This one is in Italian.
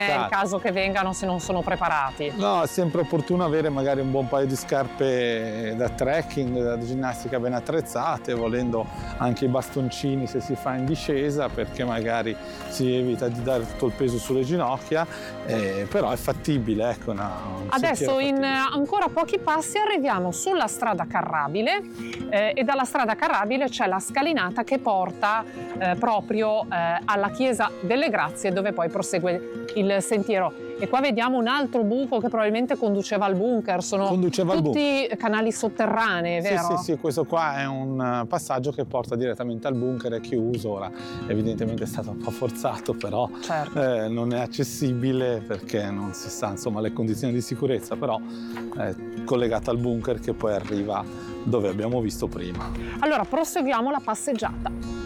è il caso che vengano se non sono preparati. No, è sempre opportuno avere magari un buon paio di scarpe da trekking, da ginnastica ben attrezzate, volendo anche i bastoncini se si fa in discesa, perché magari si evita di dare tutto il peso sulle ginocchia, però è fattibile, ecco. Adesso in ancora pochi passi arriviamo sulla strada carrabile e dalla strada carrabile c'è la scalinata che porta proprio alla Chiesa delle Grazie, dove poi prosegue il sentiero. E qua vediamo un altro buco che probabilmente conduceva al bunker, sono tutti canali sotterranei, vero? Sì, questo qua è un passaggio che porta direttamente al bunker, è chiuso, ora evidentemente è stato un po' forzato, però certo. Non è accessibile perché non si sa, insomma, le condizioni di sicurezza, però è collegato al bunker che poi arriva dove abbiamo visto prima. Allora proseguiamo la passeggiata.